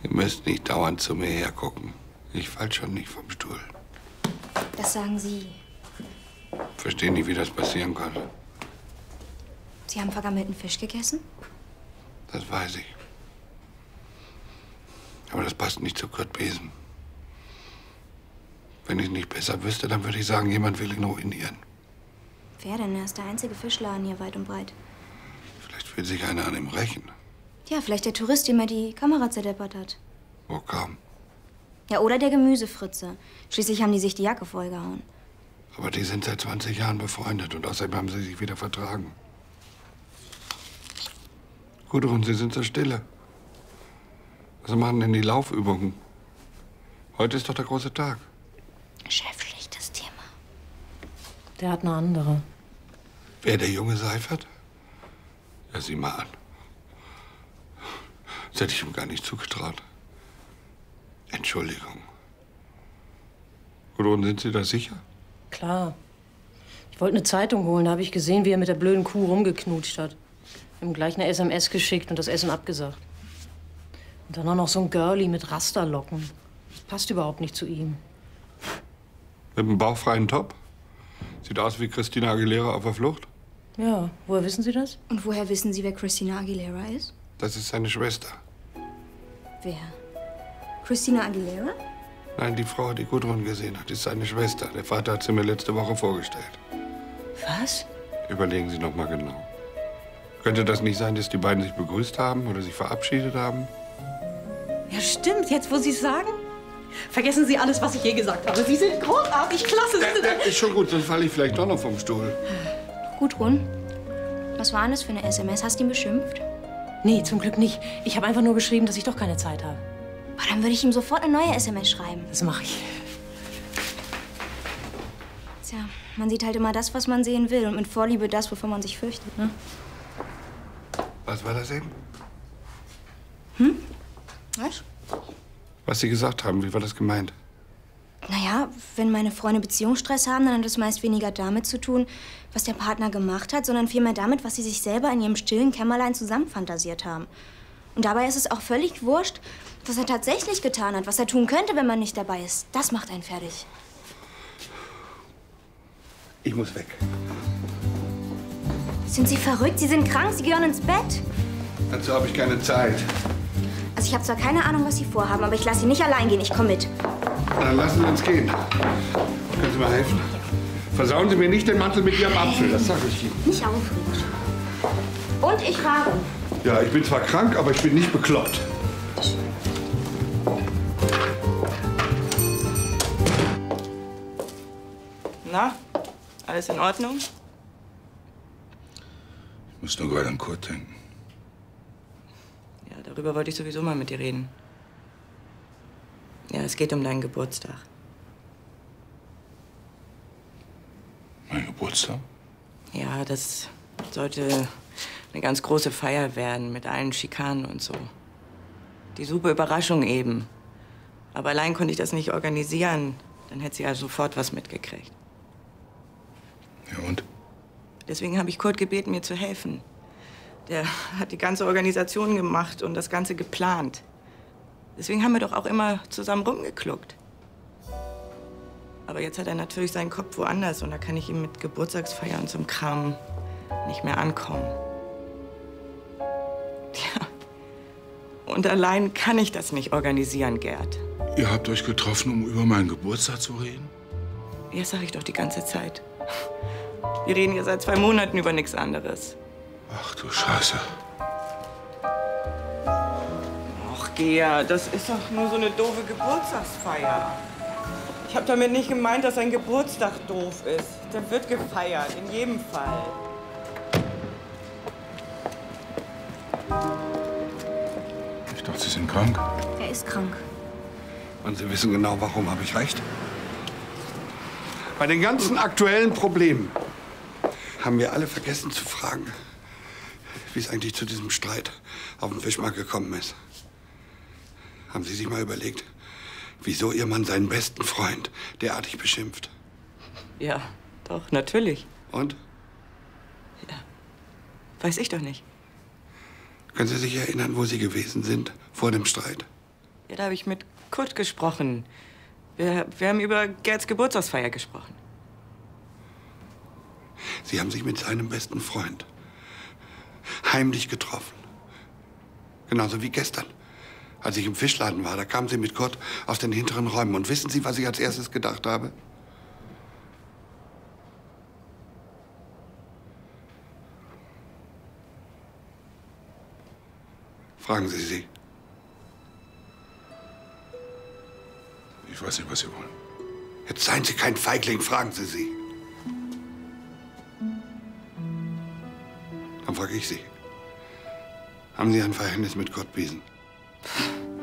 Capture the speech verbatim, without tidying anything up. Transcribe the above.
Ihr müsst nicht dauernd zu mir hergucken. Ich fall schon nicht vom Stuhl. Das sagen Sie. Verstehe nicht, wie das passieren kann. Sie haben vergammelten Fisch gegessen? Das weiß ich. Aber das passt nicht zu Kurt Besen. Wenn ich nicht besser wüsste, dann würde ich sagen, jemand will ihn ruinieren. Wer denn? Er ist der einzige Fischladen hier weit und breit. Vielleicht will sich einer an ihm rächen. Ja, vielleicht der Tourist, dem er die Kamera zerdeppert hat. Wo kam? Ja, oder der Gemüsefritze. Schließlich haben die sich die Jacke vollgehauen. Aber die sind seit zwanzig Jahren befreundet und außerdem haben sie sich wieder vertragen. Gudrun, Sie sind so stille. Was machen denn die Laufübungen? Heute ist doch der große Tag. Chef, das Thema. Der hat eine andere. Wer, der junge Seifert? Ja, sieh mal an. Das hätte ich ihm gar nicht zugetraut. Entschuldigung. Gudrun, sind Sie da sicher? Klar. Ich wollte eine Zeitung holen, da habe ich gesehen, wie er mit der blöden Kuh rumgeknutscht hat. Ihm gleich eine S M S geschickt und das Essen abgesagt. Und dann auch noch so ein Girlie mit Rasterlocken. Das passt überhaupt nicht zu ihm. Mit einem bauchfreien Top? Sieht aus wie Christina Aguilera auf der Flucht? Ja, woher wissen Sie das? Und woher wissen Sie, wer Christina Aguilera ist? Das ist seine Schwester. Wer? Christina Aguilera? Nein, die Frau, die Gudrun gesehen hat, ist seine Schwester. Der Vater hat sie mir letzte Woche vorgestellt. Was? Überlegen Sie noch mal genau. Könnte das nicht sein, dass die beiden sich begrüßt haben oder sich verabschiedet haben? Ja, stimmt. Jetzt, wo Sie es sagen. Vergessen Sie alles, was ich je gesagt habe. Sie sind großartig, klasse. Sie sind Ja, ist schon gut, sonst falle ich vielleicht doch noch vom Stuhl. Gudrun, was war denn das für eine S M S? Hast du ihn beschimpft? Nee, zum Glück nicht. Ich habe einfach nur geschrieben, dass ich doch keine Zeit habe. Aber dann würde ich ihm sofort eine neue S M S schreiben. Das mache ich. Tja, man sieht halt immer das, was man sehen will und mit Vorliebe das, wovon man sich fürchtet, ne? Was war das eben? Hm? Was? Was Sie gesagt haben, wie war das gemeint? Naja, wenn meine Freunde Beziehungsstress haben, dann hat das meist weniger damit zu tun, was der Partner gemacht hat, sondern vielmehr damit, was sie sich selber in ihrem stillen Kämmerlein zusammenfantasiert haben. Und dabei ist es auch völlig wurscht, was er tatsächlich getan hat, was er tun könnte, wenn man nicht dabei ist. Das macht einen fertig. Ich muss weg. Sind Sie verrückt? Sie sind krank, Sie gehören ins Bett. Dazu habe ich keine Zeit. Also ich habe zwar keine Ahnung, was Sie vorhaben, aber ich lasse Sie nicht allein gehen. Ich komme mit. Dann lassen Sie uns gehen. Können Sie mir helfen? Versauen Sie mir nicht den Mantel mit Ihrem Apfel, das sage ich Ihnen. Nicht aufregend. Und ich fahre. Ja, ich bin zwar krank, aber ich bin nicht bekloppt. Na, alles in Ordnung? Ich muss nur gerade an Kurt denken. Ja, darüber wollte ich sowieso mal mit dir reden. Ja, es geht um deinen Geburtstag. Mein Geburtstag? Ja, das sollte eine ganz große Feier werden mit allen Schikanen und so. Die super Überraschung eben. Aber allein konnte ich das nicht organisieren. Dann hätte sie ja sofort was mitgekriegt. Ja, und? Deswegen habe ich Kurt gebeten, mir zu helfen. Der hat die ganze Organisation gemacht und das Ganze geplant. Deswegen haben wir doch auch immer zusammen rumgekluckt. Aber jetzt hat er natürlich seinen Kopf woanders und da kann ich ihm mit Geburtstagsfeiern und so einem Kram nicht mehr ankommen. Ja. Und allein kann ich das nicht organisieren, Gerd. Ihr habt euch getroffen, um über meinen Geburtstag zu reden? Ja, das sag ich doch die ganze Zeit. Wir reden ja seit zwei Monaten über nichts anderes. Ach du Scheiße. Ach, Gea, das ist doch nur so eine doofe Geburtstagsfeier. Ich habe damit nicht gemeint, dass ein Geburtstag doof ist. Der wird gefeiert, in jedem Fall. Ich dachte, Sie sind krank. Er ist krank. Und Sie wissen genau, warum, habe ich recht? Bei den ganzen aktuellen Problemen haben wir alle vergessen zu fragen, wie es eigentlich zu diesem Streit auf dem Fischmarkt gekommen ist. Haben Sie sich mal überlegt, wieso Ihr Mann seinen besten Freund derartig beschimpft? Ja, doch, natürlich. Und? Ja, weiß ich doch nicht. Können Sie sich erinnern, wo Sie gewesen sind vor dem Streit? Ja, da habe ich mit Kurt gesprochen. Wir, wir haben über Gerds Geburtstagsfeier gesprochen. Sie haben sich mit seinem besten Freund heimlich getroffen. Genauso wie gestern, als ich im Fischladen war. Da kamen Sie mit Kurt aus den hinteren Räumen. Und wissen Sie, was ich als erstes gedacht habe? Fragen Sie sie. Ich weiß nicht, was Sie wollen. Jetzt seien Sie kein Feigling, fragen Sie sie. Dann frage ich Sie. Haben Sie ein Verhältnis mit Kurt Biesen?